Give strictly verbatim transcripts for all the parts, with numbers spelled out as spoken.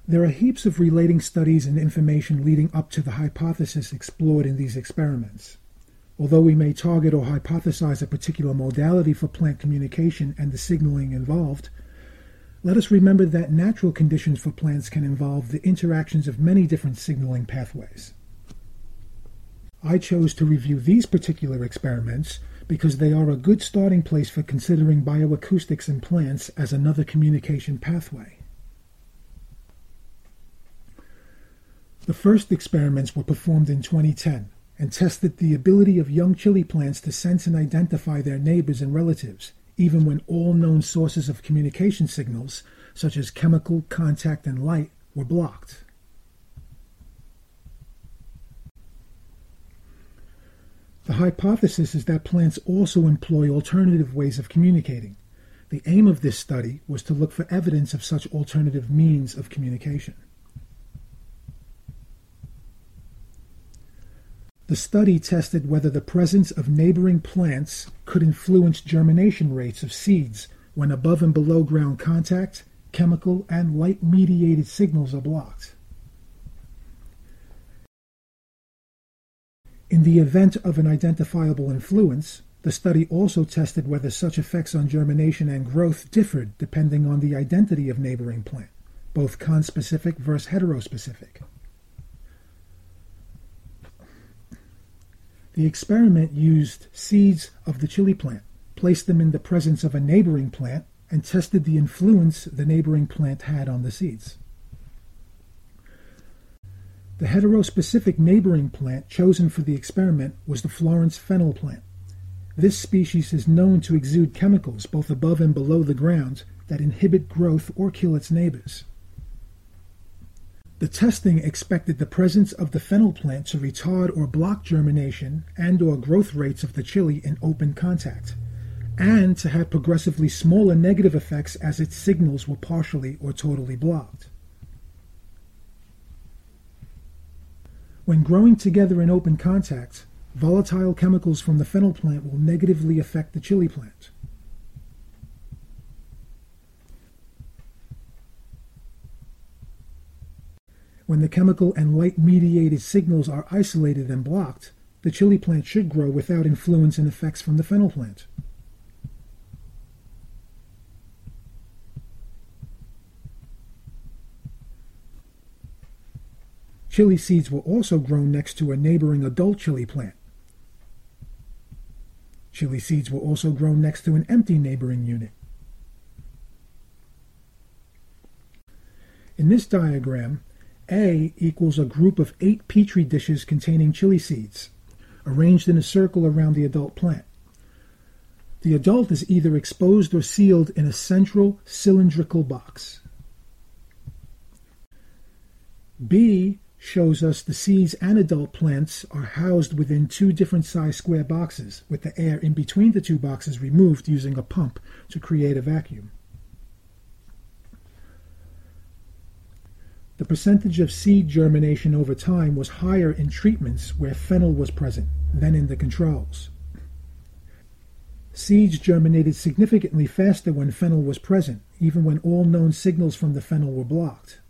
There are heaps of relating studies and information leading up to the hypothesis explored in these experiments. Although we may target or hypothesize a particular modality for plant communication and the signaling involved, let us remember that natural conditions for plants can involve the interactions of many different signaling pathways. I chose to review these particular experiments because they are a good starting place for considering bioacoustics in plants as another communication pathway. The first experiments were performed in twenty ten and tested the ability of young chili plants to sense and identify their neighbors and relatives, even when all known sources of communication signals, such as chemical, contact, and light, were blocked. The hypothesis is that plants also employ alternative ways of communicating. The aim of this study was to look for evidence of such alternative means of communication. The study tested whether the presence of neighboring plants could influence germination rates of seeds when above and below ground contact, chemical, and light-mediated signals are blocked. In the event of an identifiable influence, the study also tested whether such effects on germination and growth differed depending on the identity of neighboring plant, both conspecific versus heterospecific. The experiment used seeds of the chili plant, placed them in the presence of a neighboring plant, and tested the influence the neighboring plant had on the seeds. The heterospecific neighboring plant chosen for the experiment was the Florence fennel plant. This species is known to exude chemicals both above and below the ground that inhibit growth or kill its neighbors. The testing expected the presence of the fennel plant to retard or block germination and or growth rates of the chili in open contact, and to have progressively smaller negative effects as its signals were partially or totally blocked. When growing together in open contact, volatile chemicals from the fennel plant will negatively affect the chili plant. When the chemical and light-mediated signals are isolated and blocked, the chili plant should grow without influence and effects from the fennel plant. Chili seeds were also grown next to a neighboring adult chili plant. Chili seeds were also grown next to an empty neighboring unit. In this diagram, A equals a group of eight petri dishes containing chili seeds, arranged in a circle around the adult plant. The adult is either exposed or sealed in a central cylindrical box. B shows us the seeds and adult plants are housed within two different size square boxes, with the air in between the two boxes removed using a pump to create a vacuum. The percentage of seed germination over time was higher in treatments where fennel was present than in the controls. Seeds germinated significantly faster when fennel was present, even when all known signals from the fennel were blocked.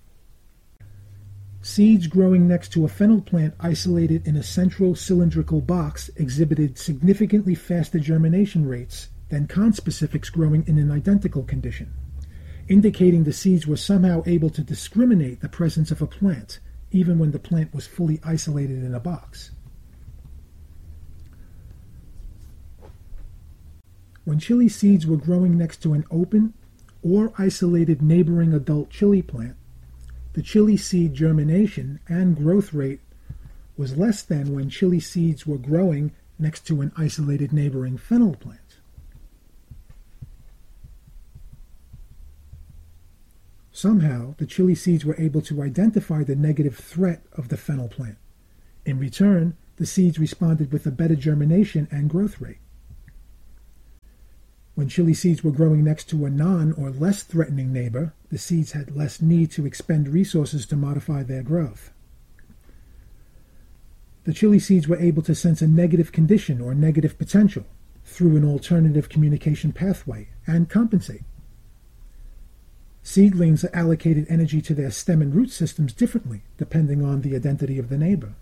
Seeds growing next to a fennel plant isolated in a central cylindrical box exhibited significantly faster germination rates than conspecifics growing in an identical condition, indicating the seeds were somehow able to discriminate the presence of a plant, even when the plant was fully isolated in a box. When chili seeds were growing next to an open or isolated neighboring adult chili plant, the chili seed germination and growth rate was less than when chili seeds were growing next to an isolated neighboring fennel plant. Somehow, the chili seeds were able to identify the negative threat of the fennel plant. In return, the seeds responded with a better germination and growth rate. When chili seeds were growing next to a non- or less threatening neighbor, the seeds had less need to expend resources to modify their growth. The chili seeds were able to sense a negative condition or negative potential through an alternative communication pathway and compensate. Seedlings allocated energy to their stem and root systems differently, depending on the identity of the neighbor.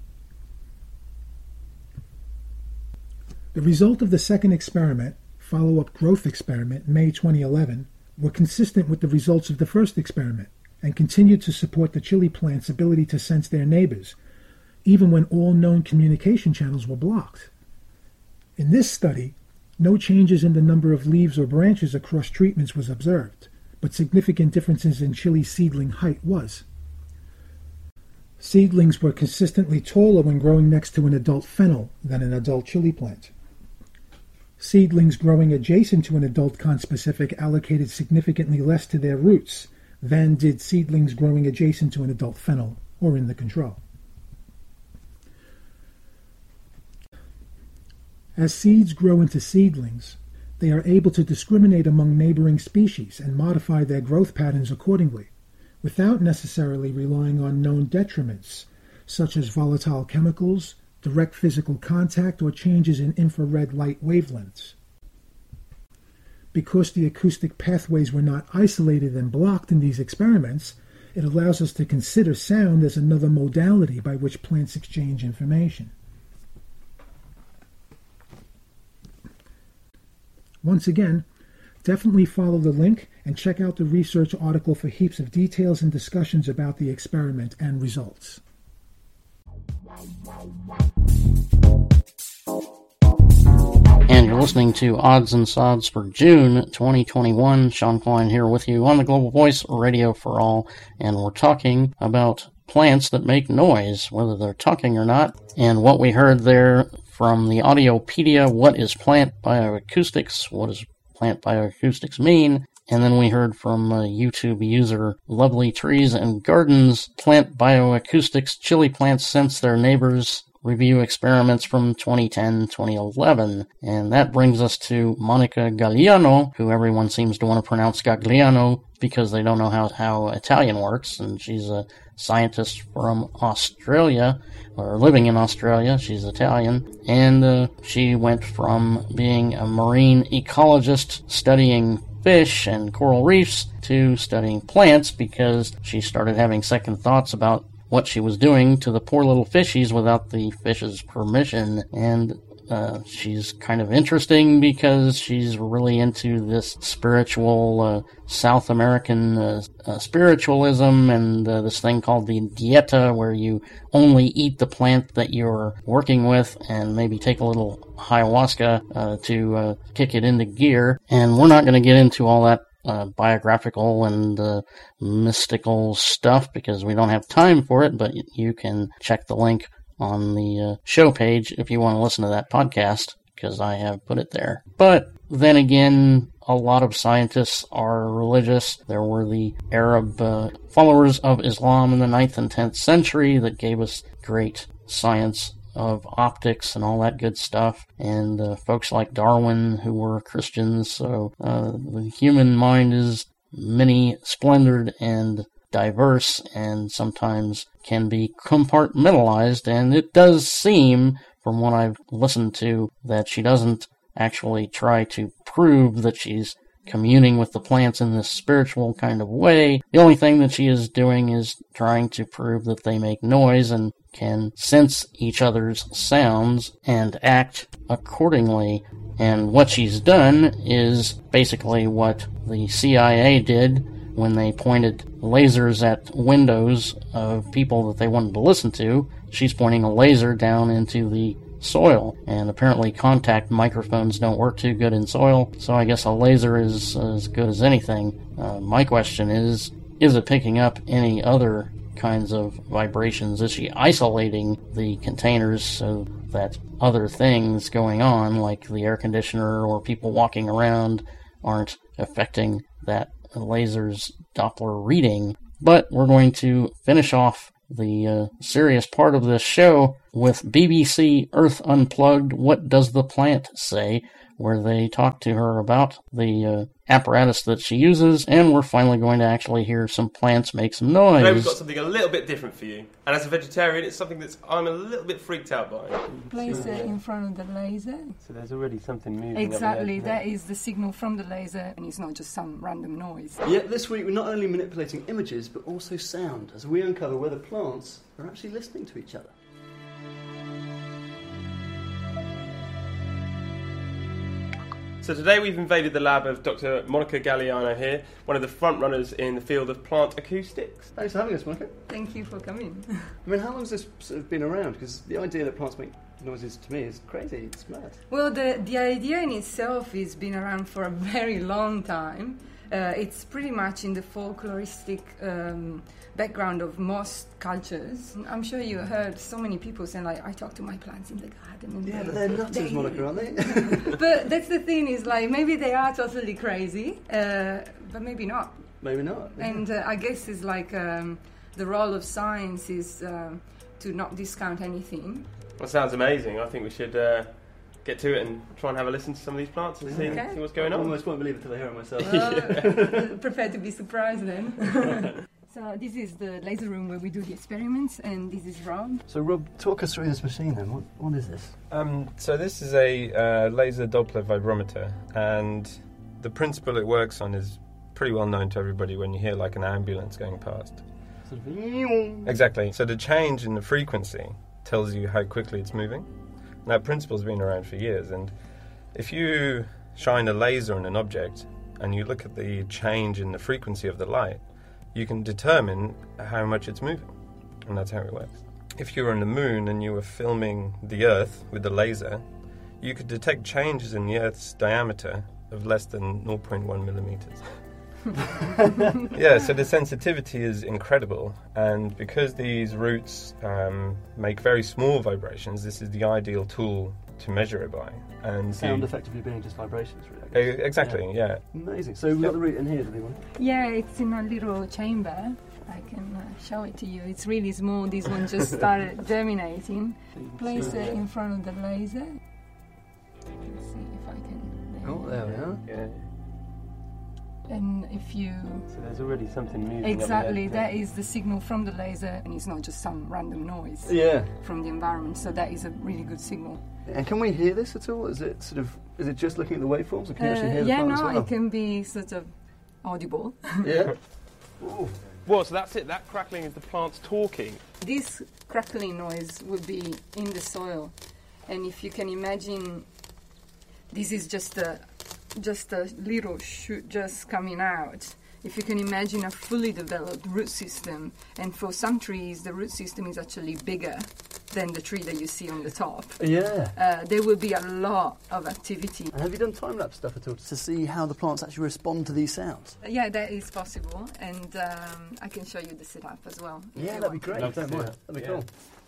The result of the second experiment, follow-up growth experiment, May twenty eleven, were consistent with the results of the first experiment and continued to support the chili plant's ability to sense their neighbors, even when all known communication channels were blocked. In this study, no changes in the number of leaves or branches across treatments was observed, but significant differences in chili seedling height was. Seedlings were consistently taller when growing next to an adult fennel than an adult chili plant. Seedlings growing adjacent to an adult conspecific allocated significantly less to their roots than did seedlings growing adjacent to an adult fennel or in the control. As seeds grow into seedlings, they are able to discriminate among neighboring species and modify their growth patterns accordingly, without necessarily relying on known detriments, such as volatile chemicals, direct physical contact, or changes in infrared light wavelengths. Because the acoustic pathways were not isolated and blocked in these experiments, it allows us to consider sound as another modality by which plants exchange information. Once again, definitely follow the link and check out the research article for heaps of details and discussions about the experiment and results. And you're listening to Odds and Sods for June twenty twenty-one. Sean Klein here with you on the Global Voice Radio for All, and we're talking about plants that make noise, whether they're talking or not. And what we heard there from the Audiopedia, what is plant bioacoustics? What does plant bioacoustics mean? And then we heard from uh, YouTube user Lovely Trees and Gardens, plant bioacoustics, chili plants sense their neighbors, review experiments from twenty ten to twenty eleven. And that brings us to Monica Gagliano, who everyone seems to want to pronounce Gagliano because they don't know how, how Italian works. And she's a scientist from Australia, or living in Australia. She's Italian. And uh, she went from being a marine ecologist studying fish and coral reefs to studying plants because she started having second thoughts about what she was doing to the poor little fishies without the fish's permission. And uh, she's kind of interesting because she's really into this spiritual uh, South American uh, uh, spiritualism and uh, this thing called the dieta, where you only eat the plant that you're working with and maybe take a little ayahuasca uh, to uh, kick it into gear. And we're not going to get into all that Uh, biographical and uh, mystical stuff because we don't have time for it, but you can check the link on the uh, show page if you want to listen to that podcast, because I have put it there. But then again, a lot of scientists are religious. There were the Arab uh, followers of Islam in the ninth and tenth century that gave us great science of optics and all that good stuff, and uh, folks like Darwin who were Christians. So uh, the human mind is many-splendored and diverse and sometimes can be compartmentalized, and it does seem, from what I've listened to, that she doesn't actually try to prove that she's communing with the plants in this spiritual kind of way. The only thing that she is doing is trying to prove that they make noise and can sense each other's sounds and act accordingly. And what she's done is basically what the C I A did when they pointed lasers at windows of people that they wanted to listen to. She's pointing a laser down into the soil, and apparently contact microphones don't work too good in soil, so I guess a laser is as good as anything. Uh, my question is, is it picking up any other kinds of vibrations? Is she isolating the containers so that other things going on, like the air conditioner or people walking around, aren't affecting that laser's Doppler reading? But we're going to finish off the uh, serious part of this show with B B C Earth Unplugged, What Does the Plant Say?, where they talk to her about the uh, apparatus that she uses, and we're finally going to actually hear some plants make some noise. Today we've got something a little bit different for you. And as a vegetarian, it's something that I'm a little bit freaked out by. Place it in front of the laser. So there's already something moving. Exactly, that is the signal from the laser, and it's not just some random noise. Yeah, this week we're not only manipulating images, but also sound, as we uncover whether plants are actually listening to each other. So today we've invaded the lab of Doctor Monica Galliano here, one of the front runners in the field of plant acoustics. Thanks for having us, Monica. Thank you for coming. I mean, how long has this sort of been around? Because the idea that plants make noises to me is crazy, it's mad. Well, the, the idea in itself has been around for a very long time. Uh, it's pretty much in the folkloristic um, background of most cultures. I'm sure you heard so many people saying, like, I talk to my plants in the garden. And Yeah, they, but they're nutters, they, Monica, aren't they? But that's the thing, is like, maybe they are totally crazy, uh, but maybe not. Maybe not. Yeah. And uh, I guess it's like um, the role of science is um, to not discount anything. That sounds amazing. I think we should uh, get to it and try and have a listen to some of these plants and see, Okay. see what's going I on. almost won't believe it till I hear it myself. Uh, Prepare to be surprised then. So this is the laser room where we do the experiments, and this is Rob. So, Rob, talk us through this machine then. What, what is this? Um, so this is a uh, laser Doppler vibrometer, and the principle it works on is pretty well known to everybody when you hear like an ambulance going past. Sort of... Exactly. So the change in the frequency tells you how quickly it's moving. And that principle's been around for years, and if you shine a laser on an object and you look at the change in the frequency of the light, you can determine how much it's moving, and that's how it works. If you were on the moon and you were filming the Earth with the laser, you could detect changes in the Earth's diameter of less than zero point one millimeters. Yeah, so the sensitivity is incredible, and because these roots um, make very small vibrations, this is the ideal tool to measure it by. And Sound the, effectively being just vibrations, really. I guess. exactly, yeah. Amazing. So we've got the root in here, do we want? Yeah, it's in a little chamber. I can uh, show it to you. It's really small. This one just started germinating. Place it in front of the laser. Let's see if I can. Oh, there we are. Yeah. And if you... So there's already something moving. Exactly, that is the signal from the laser, and it's not just some random noise Yeah. from the environment, so that is a really good signal. And can we hear this at all? Is it sort of? Is it just looking at the waveforms, or can you actually Uh, hear the yeah, plant no, as well? it can be sort of audible. Yeah. Ooh. Well, so that's it. That crackling is the plants talking. This crackling noise would be in the soil, and if you can imagine, this is just a just a little shoot just coming out. If you can imagine a fully developed root system, and for some trees the root system is actually bigger than the tree that you see on the top, Yeah. uh, there will be a lot of activity. And have you done time-lapse stuff at all to see how the plants actually respond to these sounds? Yeah, that is possible, and um, I can show you the setup as well. if Yeah, you that'd be want. great. Love to Don't see mind. that. That'd be Yeah. cool.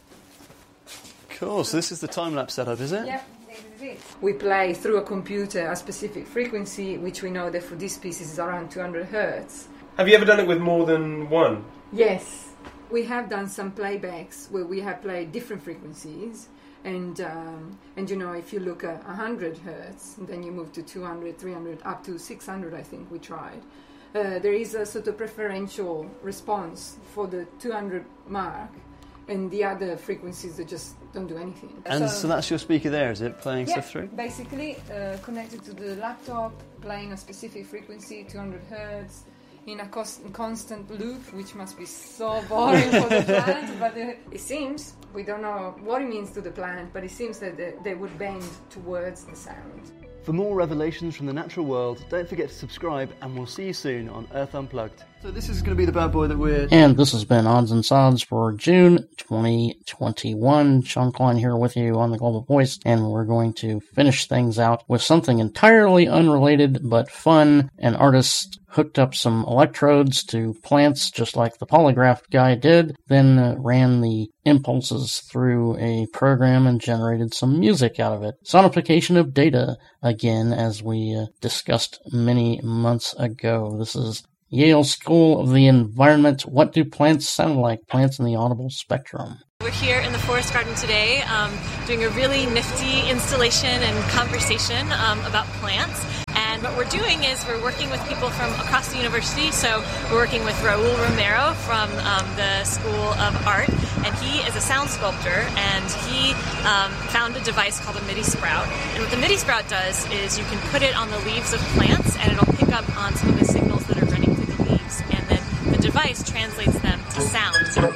Cool. So this is the time-lapse setup, is it? Yeah, this is it. We play through a computer a specific frequency, which we know that for this species is around two hundred hertz. Have you ever done it with more than one? Yes, we have done some playbacks where we have played different frequencies, and um, and you know, if you look at one hundred hertz, and then you move to two hundred, three hundred, up to six hundred, I think we tried. Uh, there is a sort of preferential response for the two hundred mark, and the other frequencies that just don't do anything. And so, that's your speaker there, is it, playing yeah, stuff through? basically uh, connected to the laptop, playing a specific frequency, two hundred hertz, in a cost- constant loop, which must be so boring for the plant, but uh, it seems, we don't know what it means to the plant, but it seems that they, they would bend towards the sound. For more revelations from the natural world, don't forget to subscribe, and we'll see you soon on Earth Unplugged. So this is going to be the bad boy that we're... And this has been Odds and Sods for June twenty twenty-one. Sean Klein here with you on the Global Voice, and we're going to finish things out with something entirely unrelated but fun. An artist hooked up some electrodes to plants just like the polygraph guy did, then uh, ran the impulses through a program and generated some music out of it. Sonification of data, again, as we uh, discussed many months ago. This is Yale School of the Environment. What do plants sound like? Plants in the audible spectrum. We're here in the Forest Garden today um, doing a really nifty installation and conversation um, about plants. And And what we're doing is we're working with people from across the university. So we're working with Raul Romero from um, the School of Art, and he is a sound sculptor, and he um, found a device called a MIDI sprout. And what the MIDI sprout does is you can put it on the leaves of plants, and it'll pick up on some of the signals that are running through the leaves, and then the device translates them to sound.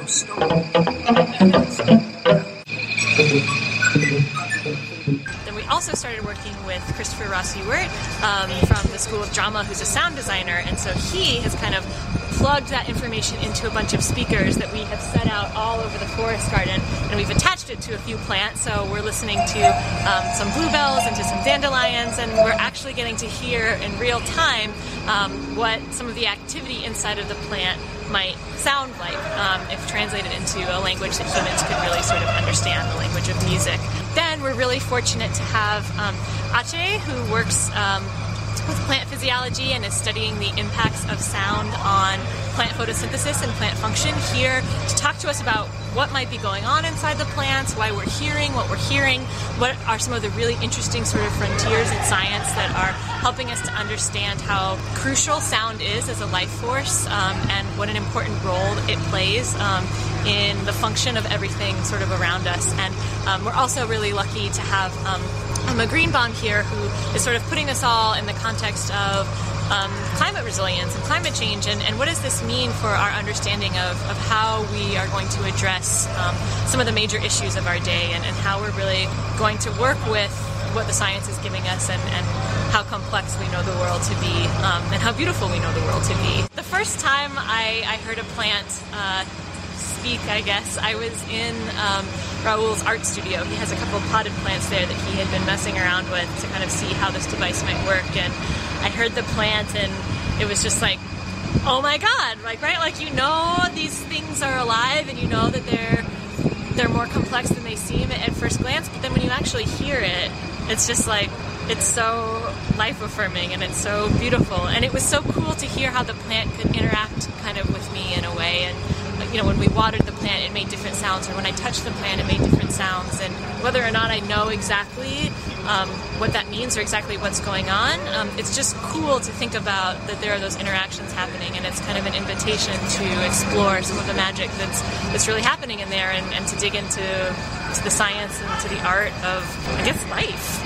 Then we also started working with Christopher Ross Ewart um, from the School of Drama, who's a sound designer, and so he has kind of plugged that information into a bunch of speakers that we have set out all over the forest garden, and we've attached it to a few plants, so we're listening to um, some bluebells and to some dandelions, and we're actually getting to hear in real time um, what some of the activity inside of the plant might sound like um, if translated into a language that humans could really sort of understand, the language of music. Then we're really fortunate to have um, Ache, who works um, with plant physiology and is studying the impacts of sound on plant photosynthesis and plant function, here to talk to us about what might be going on inside the plants, why we're hearing what we're hearing, what are some of the really interesting sort of frontiers in science that are helping us to understand how crucial sound is as a life force, um, and what an important role it plays um, in the function of everything sort of around us. And um, we're also really lucky to have um, Emma Greenbaum here, who is sort of putting this all in the context of um, climate resilience and climate change, and, and what does this mean for our understanding of, of how we are going to address um, some of the major issues of our day, and, and how we're really going to work with what the science is giving us, and, and how complex we know the world to be, um, and how beautiful we know the world to be. The first time I, I heard a plant uh, speak, I guess, I was in um, Raul's art studio. He has a couple of potted plants there that he had been messing around with to kind of see how this device might work, and I heard the plant, and it was just like, oh my god, like, right, like, you know these things are alive, and you know that they're they're more complex than they seem at first glance, but then when you actually hear it, it's just like, it's so life-affirming, and it's so beautiful, and it was so cool to hear how the plant could interact kind of with me in a way. And you know, when we watered the plant, it made different sounds, or when I touched the plant, it made different sounds, and whether or not I know exactly um, what that means or exactly what's going on, um, it's just cool to think about that there are those interactions happening, and it's kind of an invitation to explore some of the magic that's that's really happening in there, and, and to dig into to the science and to the art of, I guess, life.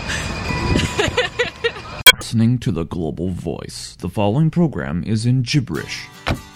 Listening to the Global Voice. The following program is in gibberish.